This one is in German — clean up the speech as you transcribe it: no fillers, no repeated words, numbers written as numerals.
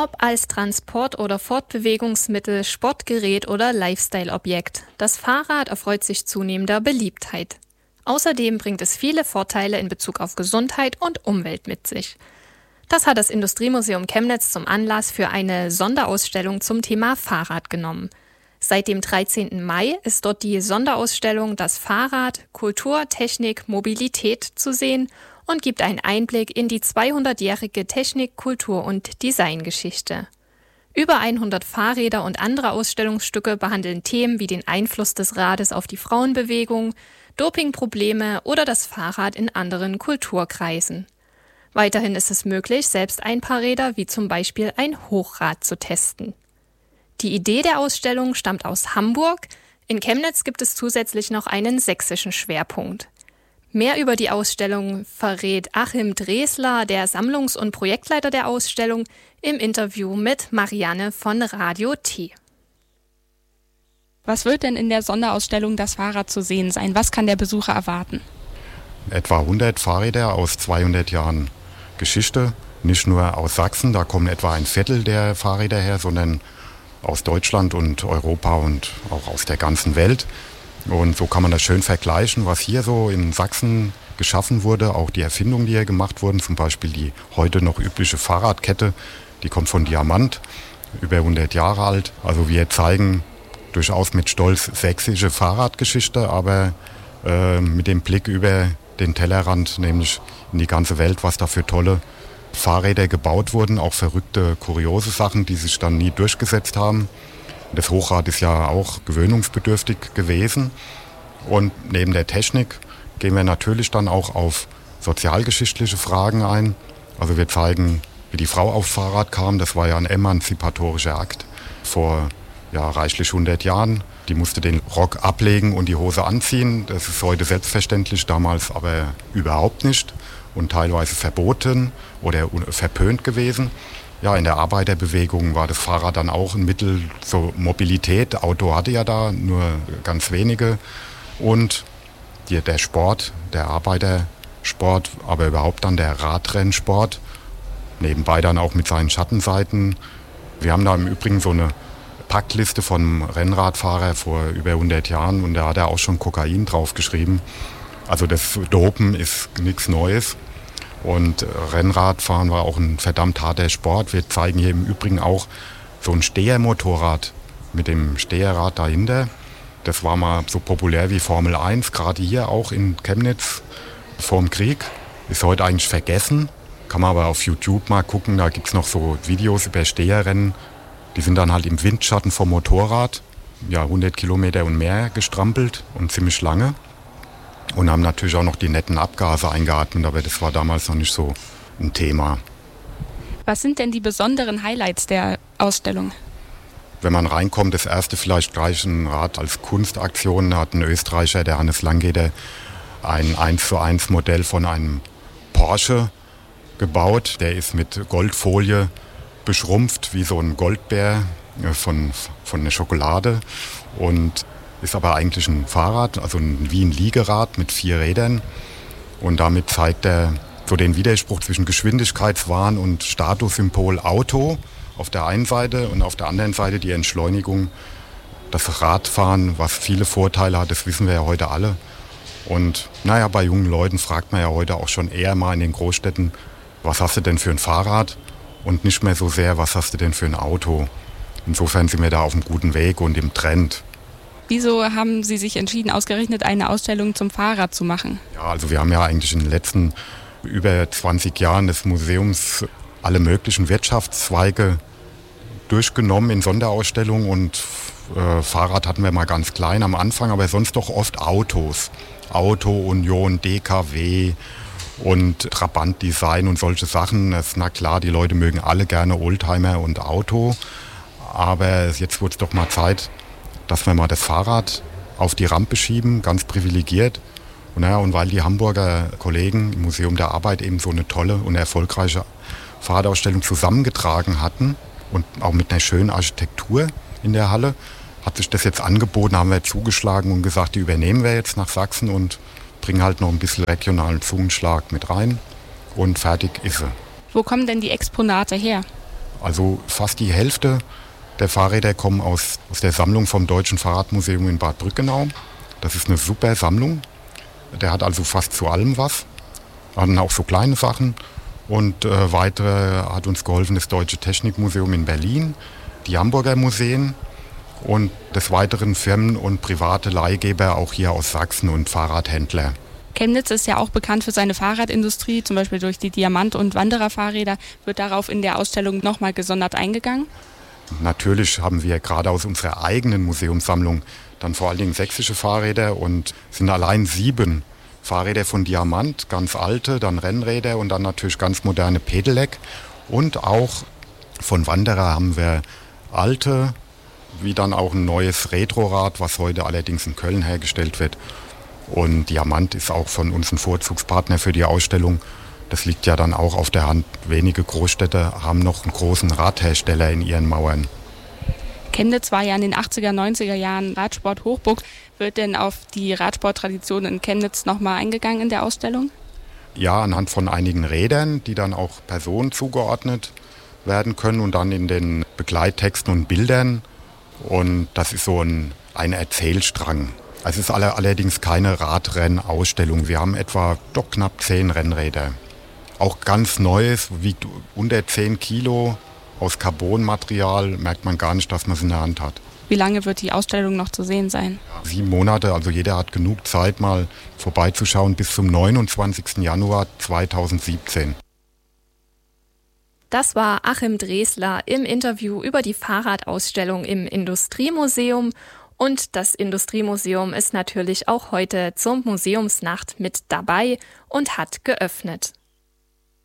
Ob als Transport- oder Fortbewegungsmittel, Sportgerät oder Lifestyle-Objekt, das Fahrrad erfreut sich zunehmender Beliebtheit. Außerdem bringt es viele Vorteile in Bezug auf Gesundheit und Umwelt mit sich. Das hat das Industriemuseum Chemnitz zum Anlass für eine Sonderausstellung zum Thema Fahrrad genommen. Seit dem 13. Mai ist dort die Sonderausstellung Das Fahrrad, Kultur, Technik, Mobilität zu sehen und gibt einen Einblick in die 200-jährige Technik-, Kultur- und Designgeschichte. Über 100 Fahrräder und andere Ausstellungsstücke behandeln Themen wie den Einfluss des Rades auf die Frauenbewegung, Dopingprobleme oder das Fahrrad in anderen Kulturkreisen. Weiterhin ist es möglich, selbst ein paar Räder wie zum Beispiel ein Hochrad zu testen. Die Idee der Ausstellung stammt aus Hamburg. In Chemnitz gibt es zusätzlich noch einen sächsischen Schwerpunkt. Mehr über die Ausstellung verrät Achim Dresler, der Sammlungs- und Projektleiter der Ausstellung, im Interview mit Marianne von Radio T. Was wird denn in der Sonderausstellung Das Fahrrad zu sehen sein? Was kann der Besucher erwarten? Etwa 100 Fahrräder aus 200 Jahren Geschichte. Nicht nur aus Sachsen, da kommen etwa ein Viertel der Fahrräder her, sondern aus Deutschland und Europa und auch aus der ganzen Welt. Und so kann man das schön vergleichen, was hier so in Sachsen geschaffen wurde, auch die Erfindungen, die hier gemacht wurden, zum Beispiel die heute noch übliche Fahrradkette, die kommt von Diamant, über 100 Jahre alt. Also wir zeigen durchaus mit Stolz sächsische Fahrradgeschichte, aber mit dem Blick über den Tellerrand, nämlich in die ganze Welt, was da für tolle Fahrräder gebaut wurden, auch verrückte, kuriose Sachen, die sich dann nie durchgesetzt haben. Das Hochrad ist ja auch gewöhnungsbedürftig gewesen. Und neben der Technik gehen wir natürlich dann auch auf sozialgeschichtliche Fragen ein. Also wir zeigen, wie die Frau aufs Fahrrad kam. Das war ja ein emanzipatorischer Akt vor reichlich 100 Jahren. Die musste den Rock ablegen und die Hose anziehen. Das ist heute selbstverständlich, damals aber überhaupt nicht und teilweise verboten oder verpönt gewesen. Ja, in der Arbeiterbewegung war das Fahrrad dann auch ein Mittel zur Mobilität. Auto hatte ja da nur ganz wenige. Und der Sport, der Arbeitersport, aber überhaupt dann der Radrennsport, nebenbei dann auch mit seinen Schattenseiten. Wir haben da im Übrigen so eine Packliste von Rennradfahrer vor über 100 Jahren und da hat er auch schon Kokain draufgeschrieben. Also das Dopen ist nichts Neues. Und Rennradfahren war auch ein verdammt harter Sport. Wir zeigen hier im Übrigen auch so ein Stehermotorrad mit dem Steherrad dahinter. Das war mal so populär wie Formel 1, gerade hier auch in Chemnitz vorm Krieg. Ist heute eigentlich vergessen. Kann man aber auf YouTube mal gucken, da gibt es noch so Videos über Steherrennen. Die sind dann halt im Windschatten vom Motorrad, 100 Kilometer und mehr gestrampelt und ziemlich lange. Und haben natürlich auch noch die netten Abgase eingeatmet, aber das war damals noch nicht so ein Thema. Was sind denn die besonderen Highlights der Ausstellung? Wenn man reinkommt, das erste vielleicht gleich ein Rad als Kunstaktion. Da hat ein Österreicher, der Hannes Langeder, ein 1:1 Modell von einem Porsche gebaut. Der ist mit Goldfolie beschrumpft, wie so ein Goldbär von der Schokolade. Und ist aber eigentlich ein Fahrrad, also wie ein Liegerad mit 4 Rädern. Und damit zeigt er so den Widerspruch zwischen Geschwindigkeitswahn und Statussymbol Auto auf der einen Seite und auf der anderen Seite die Entschleunigung. Das Radfahren, was viele Vorteile hat, das wissen wir ja heute alle. Und bei jungen Leuten fragt man ja heute auch schon eher mal in den Großstädten, was hast du denn für ein Fahrrad? Und nicht mehr so sehr, was hast du denn für ein Auto? Insofern sind wir da auf einem guten Weg und im Trend. Wieso haben Sie sich entschieden, ausgerechnet eine Ausstellung zum Fahrrad zu machen? Ja, also wir haben ja eigentlich in den letzten über 20 Jahren des Museums alle möglichen Wirtschaftszweige durchgenommen in Sonderausstellungen und Fahrrad hatten wir mal ganz klein am Anfang, aber sonst doch oft Autos. Auto, Union, DKW und Trabant Design und solche Sachen. Das ist na klar, die Leute mögen alle gerne Oldtimer und Auto, aber jetzt wird es doch mal Zeit, dass wir mal das Fahrrad auf die Rampe schieben, ganz privilegiert. Und weil die Hamburger Kollegen im Museum der Arbeit eben so eine tolle und erfolgreiche Fahrradausstellung zusammengetragen hatten und auch mit einer schönen Architektur in der Halle, hat sich das jetzt angeboten, haben wir zugeschlagen und gesagt, die übernehmen wir jetzt nach Sachsen und bringen halt noch ein bisschen regionalen Zungenschlag mit rein und fertig ist sie. Wo kommen denn die Exponate her? Also fast die Hälfte der Fahrräder kommen aus der Sammlung vom Deutschen Fahrradmuseum in Bad Brückenau. Das ist eine super Sammlung. Der hat also fast zu allem was. Hatten auch so kleine Sachen. Und weitere hat uns geholfen das Deutsche Technikmuseum in Berlin, die Hamburger Museen und des Weiteren Firmen und private Leihgeber auch hier aus Sachsen und Fahrradhändler. Chemnitz ist ja auch bekannt für seine Fahrradindustrie, zum Beispiel durch die Diamant- und Wandererfahrräder. Wird darauf in der Ausstellung nochmal gesondert eingegangen? Natürlich haben wir gerade aus unserer eigenen Museumssammlung dann vor allen Dingen sächsische Fahrräder und sind allein 7 Fahrräder von Diamant, ganz alte, dann Rennräder und dann natürlich ganz moderne Pedelec. Und auch von Wanderer haben wir alte, wie dann auch ein neues Retrorad, was heute allerdings in Köln hergestellt wird. Und Diamant ist auch von uns ein Vorzugspartner für die Ausstellung. Das liegt ja dann auch auf der Hand. Wenige Großstädte haben noch einen großen Radhersteller in ihren Mauern. Chemnitz war ja in den 80er, 90er Jahren Radsport-Hochburg. Wird denn auf die Radsporttradition in Chemnitz nochmal eingegangen in der Ausstellung? Ja, anhand von einigen Rädern, die dann auch Personen zugeordnet werden können und dann in den Begleittexten und Bildern. Und das ist so ein Erzählstrang. Es ist allerdings keine Radrennausstellung. Wir haben etwa doch knapp 10 Rennräder. Auch ganz Neues, wiegt unter 10 Kilo, aus Carbonmaterial, merkt man gar nicht, dass man es in der Hand hat. Wie lange wird die Ausstellung noch zu sehen sein? 7 Monate, also jeder hat genug Zeit, mal vorbeizuschauen, bis zum 29. Januar 2017. Das war Achim Dresler im Interview über die Fahrradausstellung im Industriemuseum. Und das Industriemuseum ist natürlich auch heute zur Museumsnacht mit dabei und hat geöffnet.